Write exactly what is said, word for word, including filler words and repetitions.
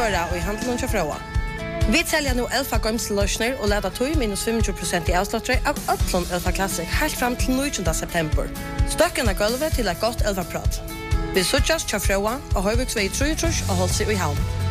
føra og i handelen til Frøa. Vi selger nå Elfa Gømseløsner og leder tog minus tjuefem prosent i avslåttere av Øtlund Elfa Classic helt frem til niogtyvende september. Støkken er gulvet til et godt Elfa-prat. Vi suttes til Frøa og Høyviksvei tre og Holse i havn.